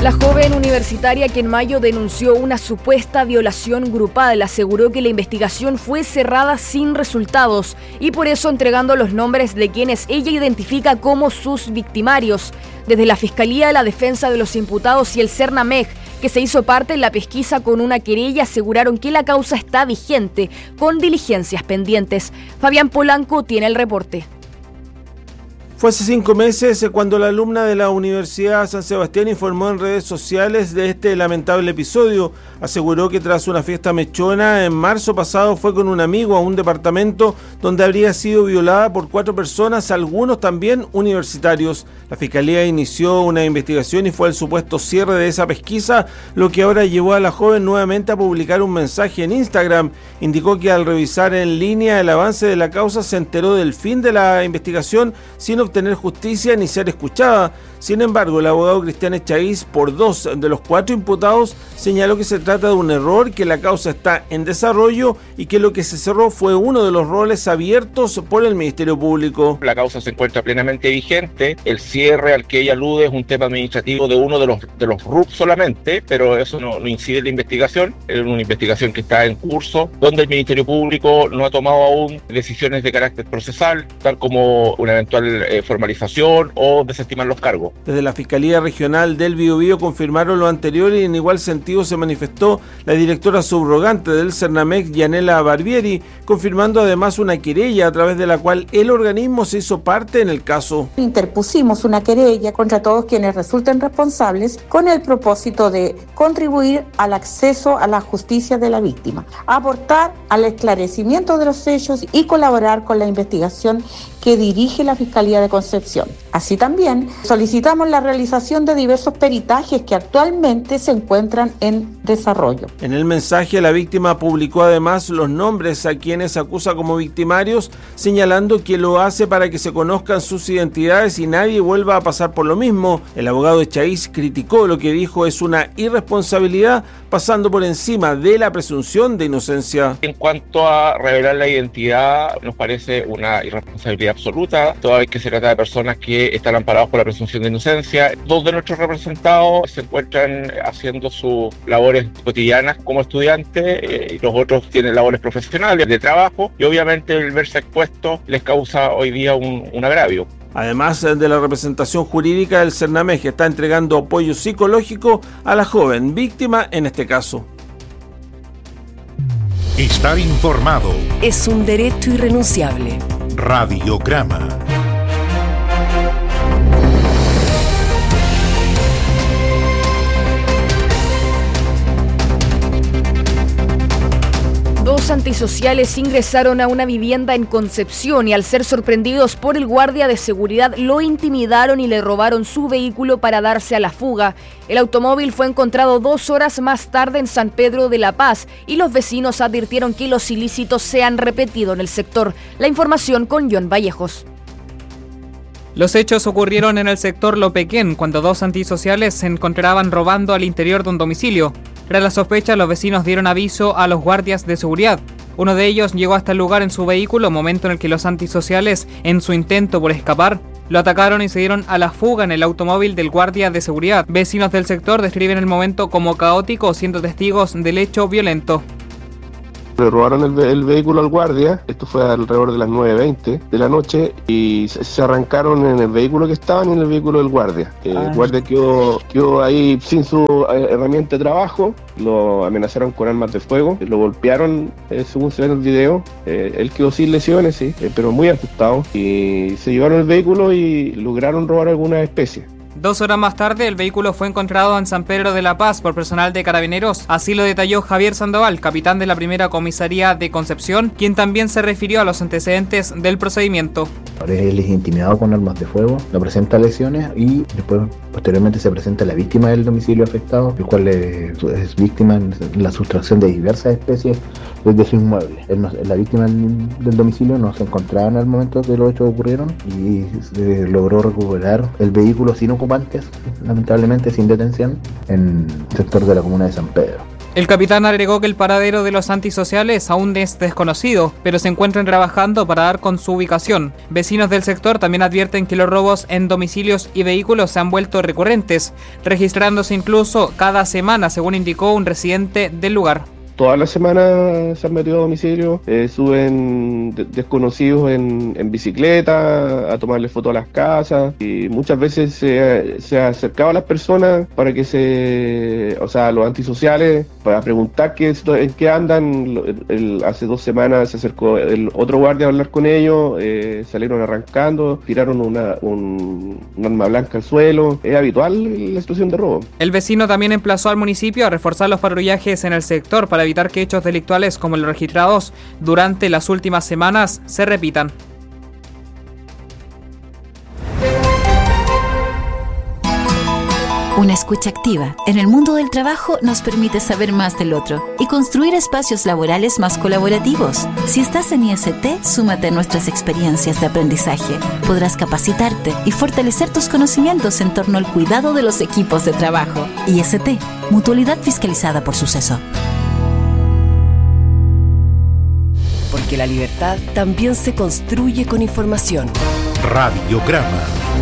La joven universitaria que en mayo denunció una supuesta violación grupal aseguró que la investigación fue cerrada sin resultados y por eso entregando los nombres de quienes ella identifica como sus victimarios. Desde la Fiscalía de la Defensa de los Imputados y el CERNAMEG, que se hizo parte en la pesquisa con una querella, aseguraron que la causa está vigente, con diligencias pendientes. Fabián Polanco tiene el reporte. Fue hace 5 meses cuando la alumna de la Universidad San Sebastián informó en redes sociales de este lamentable episodio. Aseguró que tras una fiesta mechona en marzo pasado fue con un amigo a un departamento donde habría sido violada por 4 personas, algunos también universitarios. La Fiscalía inició una investigación y fue el supuesto cierre de esa pesquisa lo que ahora llevó a la joven nuevamente a publicar un mensaje en Instagram. Indicó que al revisar en línea el avance de la causa se enteró del fin de la investigación sin obtener justicia ni ser escuchada. Sin embargo, el abogado Cristian Echaíz, por 2 de los 4 imputados, señaló que se trata de un error, que la causa está en desarrollo y que lo que se cerró fue uno de los roles abiertos por el Ministerio Público. La causa se encuentra plenamente vigente. El cierre al que ella alude es un tema administrativo de uno de los RUP solamente, pero eso no incide en la investigación. Es una investigación que está en curso, donde el Ministerio Público no ha tomado aún decisiones de carácter procesal, tal como una eventual formalización o desestimar los cargos. Desde la Fiscalía Regional del Biobío confirmaron lo anterior y en igual sentido se manifestó la directora subrogante del CERNAMEG, Yanela Barbieri, confirmando además una querella a través de la cual el organismo se hizo parte en el caso. Interpusimos una querella contra todos quienes resulten responsables con el propósito de contribuir al acceso a la justicia de la víctima, aportar al esclarecimiento de los hechos y colaborar con la investigación que dirige la Fiscalía de Concepción. Así también solicitamos la realización de diversos peritajes que actualmente se encuentran en desarrollo. En el mensaje, la víctima publicó además los nombres a quienes acusa como victimarios, señalando que lo hace para que se conozcan sus identidades y nadie vuelva a pasar por lo mismo. El abogado Echaíz criticó lo que dijo es una irresponsabilidad, pasando por encima de la presunción de inocencia. En cuanto a revelar la identidad, nos parece una irresponsabilidad absoluta, toda vez que se trata de personas que están amparados por la presunción de inocencia. 2 de nuestros se encuentran haciendo sus labores cotidianas como estudiantes y los otros tienen labores profesionales de trabajo y obviamente el verse expuesto les causa hoy día un agravio. Además de la representación jurídica, el CERNAMEG está entregando apoyo psicológico a la joven víctima en este caso. Estar informado es un derecho irrenunciable. Radiograma. Dos antisociales ingresaron a una vivienda en Concepción y al ser sorprendidos por el guardia de seguridad lo intimidaron y le robaron su vehículo para darse a la fuga. El automóvil fue encontrado 2 horas más tarde en San Pedro de la Paz y los vecinos advirtieron que los ilícitos se han repetido en el sector. La información con John Vallejos. Los hechos ocurrieron en el sector Lopequén, cuando 2 antisociales se encontraban robando al interior de un domicilio. Tras la sospecha, los vecinos dieron aviso a los guardias de seguridad. Uno de ellos llegó hasta el lugar en su vehículo, momento en el que los antisociales, en su intento por escapar, lo atacaron y se dieron a la fuga en el automóvil del guardia de seguridad. Vecinos del sector describen el momento como caótico, siendo testigos del hecho violento. Le robaron el vehículo al guardia, esto fue alrededor de las 9:20 de la noche y se arrancaron en el vehículo que estaban y en el vehículo del guardia. El guardia quedó ahí sin su herramienta de trabajo, lo amenazaron con armas de fuego, lo golpearon según se ve en el video, él quedó sin lesiones, sí, pero muy asustado y se llevaron el vehículo y lograron robar algunas especies. 2 horas más tarde, el vehículo fue encontrado en San Pedro de la Paz por personal de Carabineros. Así lo detalló Javier Sandoval, capitán de la primera comisaría de Concepción, quien también se refirió a los antecedentes del procedimiento. Él es intimidado con armas de fuego, no presenta lesiones y después, posteriormente, se presenta la víctima del domicilio afectado, el cual es víctima en la sustracción de diversas especies desde su inmueble. La víctima del domicilio no se encontraba en el momento que los hechos ocurrieron y se logró recuperar el vehículo sin ocupantes, lamentablemente sin detención, en el sector de la comuna de San Pedro. El capitán agregó que el paradero de los antisociales aún es desconocido, pero se encuentran trabajando para dar con su ubicación. Vecinos del sector también advierten que los robos en domicilios y vehículos se han vuelto recurrentes, registrándose incluso cada semana, según indicó un residente del lugar. Toda la semana se han metido a domicilio, suben desconocidos en bicicleta a tomarle fotos a las casas y muchas veces se ha acercado a las personas para que a los antisociales, para preguntar en qué andan. Hace 2 semanas se acercó el otro guardia a hablar con ellos, salieron arrancando, tiraron un arma blanca al suelo. Es habitual la situación de robo. El vecino también emplazó al municipio a reforzar los patrullajes en el sector para evitar que hechos delictuales como los registrados durante las últimas semanas se repitan. Una escucha activa en el mundo del trabajo nos permite saber más del otro y construir espacios laborales más colaborativos. Si estás en IST, súmate a nuestras experiencias de aprendizaje. Podrás capacitarte y fortalecer tus conocimientos en torno al cuidado de los equipos de trabajo. IST, Mutualidad fiscalizada por Suceso. Porque la libertad también se construye con información. Radiograma.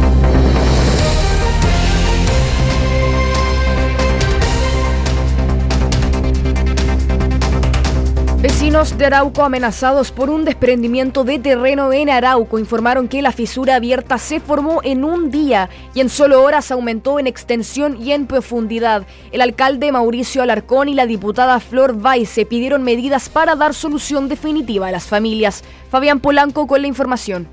Vecinos de Arauco amenazados por un desprendimiento de terreno en Arauco informaron que la fisura abierta se formó en un día y en solo horas aumentó en extensión y en profundidad. El alcalde Mauricio Alarcón y la diputada Flor Baize pidieron medidas para dar solución definitiva a las familias. Fabián Polanco con la información.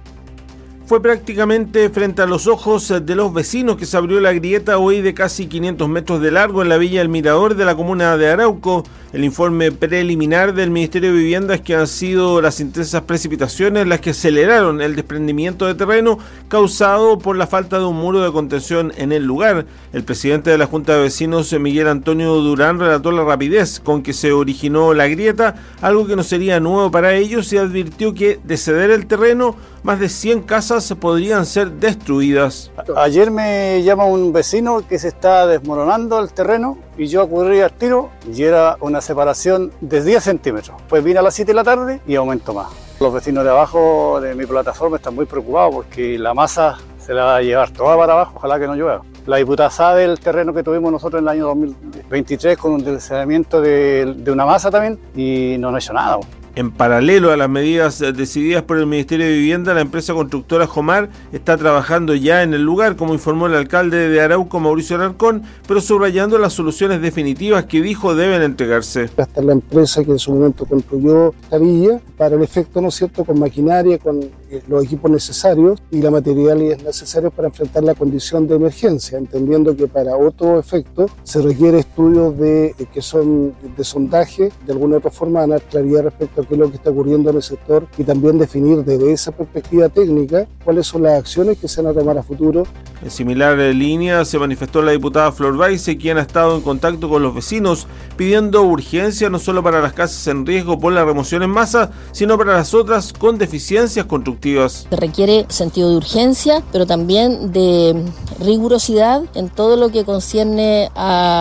Fue prácticamente frente a los ojos de los vecinos que se abrió la grieta hoy de casi 500 metros de largo en la Villa El Mirador de la comuna de Arauco. El informe preliminar del Ministerio de Vivienda es que han sido las intensas precipitaciones las que aceleraron el desprendimiento de terreno causado por la falta de un muro de contención en el lugar. El presidente de la Junta de Vecinos, Miguel Antonio Durán, relató la rapidez con que se originó la grieta, algo que no sería nuevo para ellos, y advirtió que de ceder el terreno, más de 100 casas podrían ser destruidas. Ayer me llama un vecino que se está desmoronando el terreno y yo acudí al tiro y era una separación de 10 centímetros. Pues vine a las 7 de la tarde y aumentó más. Los vecinos de abajo de mi plataforma están muy preocupados porque la masa se la va a llevar toda para abajo, ojalá que no llueva. La diputada sabe del terreno que tuvimos nosotros en el año 2023 con un deslizamiento de una masa también y no ha hecho nada. En paralelo a las medidas decididas por el Ministerio de Vivienda, la empresa constructora Jomar está trabajando ya en el lugar, como informó el alcalde de Arauco, Mauricio Alarcón, pero subrayando las soluciones definitivas que dijo deben entregarse. Hasta la empresa que en su momento construyó esta villa, para el efecto, ¿no es cierto?, con maquinaria, con los equipos necesarios y la materialidad necesarios para enfrentar la condición de emergencia, entendiendo que para otro efecto se requiere estudios que son de sondaje, de alguna otra forma dar claridad respecto a qué es lo que está ocurriendo en el sector y también definir desde esa perspectiva técnica cuáles son las acciones que se van a tomar a futuro. En similar línea se manifestó la diputada Flor Baize, quien ha estado en contacto con los vecinos pidiendo urgencia no solo para las casas en riesgo por la remoción en masa, sino para las otras con deficiencias constructivas. Se requiere sentido de urgencia, pero también de rigurosidad en todo lo que concierne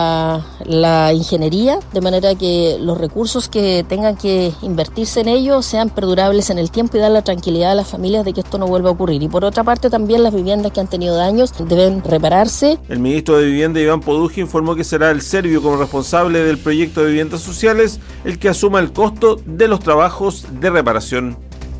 a la ingeniería, de manera que los recursos que tengan que invertirse en ello sean perdurables en el tiempo y dar la tranquilidad a las familias de que esto no vuelva a ocurrir. Y por otra parte también las viviendas que han tenido daños deben repararse. El ministro de Vivienda, Iván Poduje, informó que será el serbio como responsable del proyecto de viviendas sociales el que asuma el costo de los trabajos de reparación.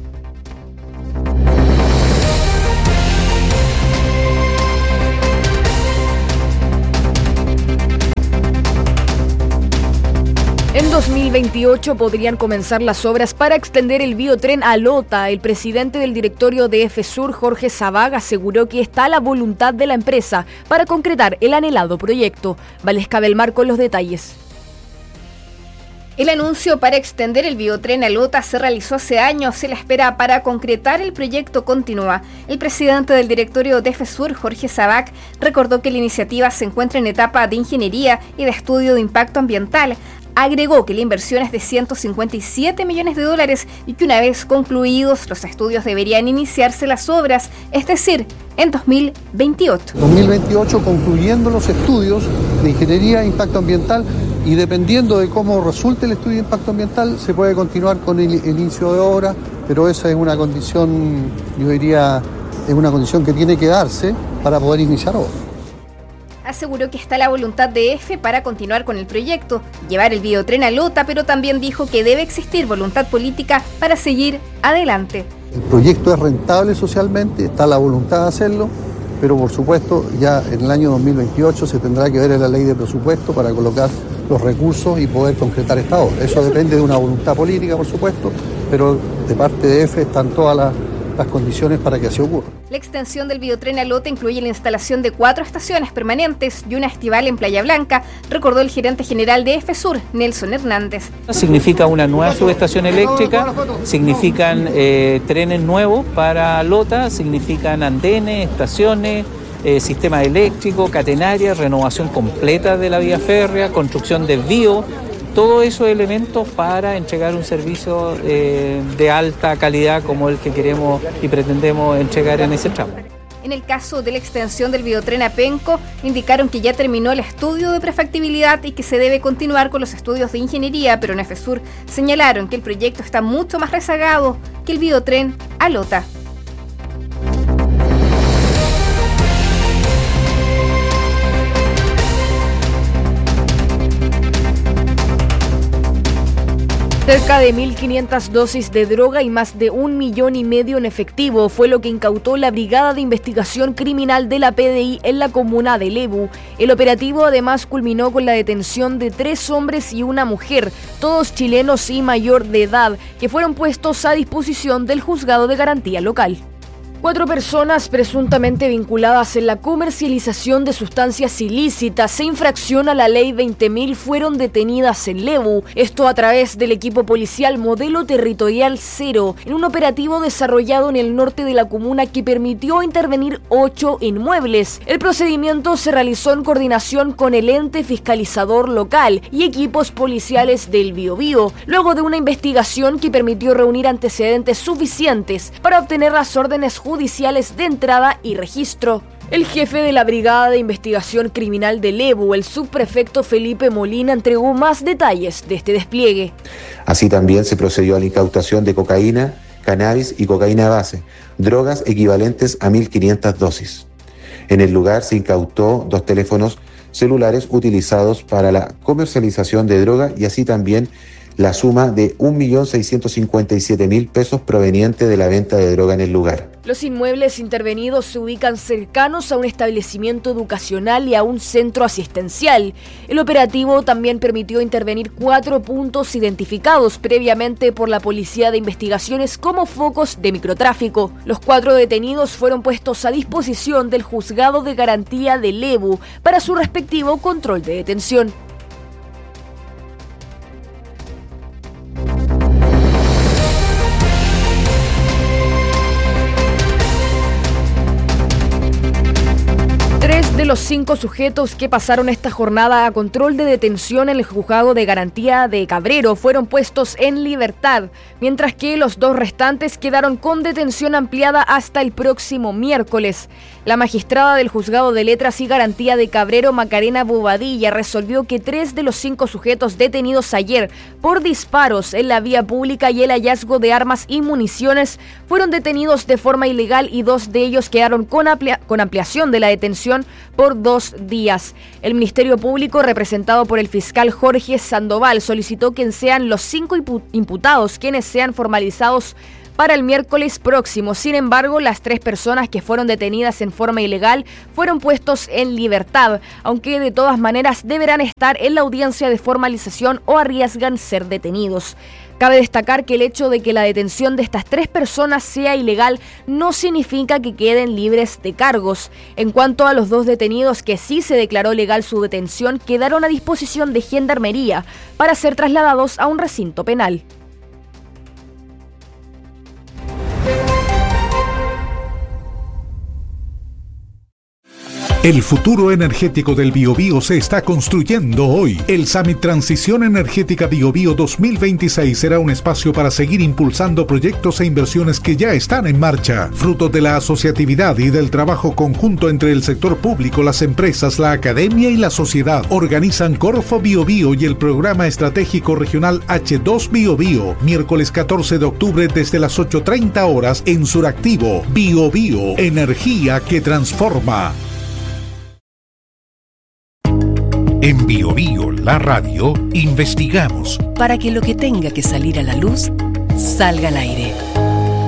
En 2028 podrían comenzar las obras para extender el biotren a Lota. El presidente del directorio de FSUR, Jorge Sabag, aseguró que está la voluntad de la empresa para concretar el anhelado proyecto. Valesca del Mar con los detalles. El anuncio para extender el biotren a Lota se realizó hace años. Se la espera para concretar el proyecto continúa. El presidente del directorio de FSUR, Jorge Sabag, recordó que la iniciativa se encuentra en etapa de ingeniería y de estudio de impacto ambiental. Agregó que la inversión es de $157 millones y que una vez concluidos los estudios deberían iniciarse las obras, es decir, en 2028. 2028, concluyendo los estudios de ingeniería e impacto ambiental, y dependiendo de cómo resulte el estudio de impacto ambiental se puede continuar con el inicio de obra, pero esa es una condición, yo diría, es una condición que tiene que darse para poder iniciar obra. Aseguró que está la voluntad de EFE para continuar con el proyecto, llevar el biotren a Lota, pero también dijo que debe existir voluntad política para seguir adelante. El proyecto es rentable socialmente, está la voluntad de hacerlo, pero por supuesto ya en el año 2028 se tendrá que ver en la ley de presupuesto para colocar los recursos y poder concretar esta obra. Eso depende de una voluntad política, por supuesto, pero de parte de EFE están todas las condiciones para que así ocurra. La extensión del biotren a Lota incluye la instalación de 4 estaciones permanentes y una estival en Playa Blanca, recordó el gerente general de EFESUR, Nelson Hernández. Significa una nueva subestación eléctrica, significan trenes nuevos para Lota, significan andenes, estaciones, sistema eléctrico, catenaria, renovación completa de la vía férrea, construcción de desvío. Todos esos elementos para entregar un servicio de alta calidad como el que queremos y pretendemos entregar en ese tramo. En el caso de la extensión del biotren a Penco, indicaron que ya terminó el estudio de prefactibilidad y que se debe continuar con los estudios de ingeniería, pero en EFESUR señalaron que el proyecto está mucho más rezagado que el biotren a Lota. Cerca de 1.500 dosis de droga y más de 1,5 millones en efectivo fue lo que incautó la Brigada de Investigación Criminal de la PDI en la comuna de Lebu. El operativo además culminó con la detención de 3 hombres y una mujer, todos chilenos y mayor de edad, que fueron puestos a disposición del Juzgado de Garantía Local. 4 personas presuntamente vinculadas en la comercialización de sustancias ilícitas e infracción a la Ley 20.000 fueron detenidas en Lebu, esto a través del equipo policial Modelo Territorial 0, en un operativo desarrollado en el norte de la comuna que permitió intervenir 8 inmuebles. El procedimiento se realizó en coordinación con el ente fiscalizador local y equipos policiales del Biobío, luego de una investigación que permitió reunir antecedentes suficientes para obtener las órdenes judiciales de entrada y registro. El jefe de la Brigada de Investigación Criminal de Lebu, el subprefecto Felipe Molina, entregó más detalles de este despliegue. Así también se procedió a la incautación de cocaína, cannabis y cocaína base, drogas equivalentes a 1.500 dosis. En el lugar se incautó 2 teléfonos celulares utilizados para la comercialización de droga y así también la suma de 1.657.000 pesos proveniente de la venta de droga en el lugar. Los inmuebles intervenidos se ubican cercanos a un establecimiento educacional y a un centro asistencial. El operativo también permitió intervenir 4 puntos identificados previamente por la Policía de Investigaciones como focos de microtráfico. Los 4 detenidos fueron puestos a disposición del Juzgado de Garantía de Lebu para su respectivo control de detención. De los 5 sujetos que pasaron esta jornada a control de detención en el Juzgado de Garantía de Cabrero fueron puestos en libertad, mientras que los 2 restantes quedaron con detención ampliada hasta el próximo miércoles. La magistrada del Juzgado de Letras y Garantía de Cabrero, Macarena Bobadilla, resolvió que 3 de los 5 sujetos detenidos ayer por disparos en la vía pública y el hallazgo de armas y municiones fueron detenidos de forma ilegal y 2 de ellos quedaron con ampliación de la detención por 2 días. El Ministerio Público, representado por el fiscal Jorge Sandoval, solicitó que sean los 5 imputados quienes sean formalizados para el miércoles próximo. Sin embargo, las 3 personas que fueron detenidas en forma ilegal fueron puestos en libertad, aunque de todas maneras deberán estar en la audiencia de formalización o arriesgan ser detenidos. Cabe destacar que el hecho de que la detención de estas 3 personas sea ilegal no significa que queden libres de cargos. En cuanto a los 2 detenidos que sí se declaró legal su detención, quedaron a disposición de Gendarmería para ser trasladados a un recinto penal. El futuro energético del Biobío se está construyendo hoy. El Summit Transición Energética Biobío 2026 será un espacio para seguir impulsando proyectos e inversiones que ya están en marcha. Fruto de la asociatividad y del trabajo conjunto entre el sector público, las empresas, la academia y la sociedad, organizan Corfo Biobío y el Programa Estratégico Regional H2 Biobío, miércoles 14 de octubre desde las 8:30 horas en Suractivo. Biobío, energía que transforma. En Biobío, la radio, investigamos para que lo que tenga que salir a la luz salga al aire.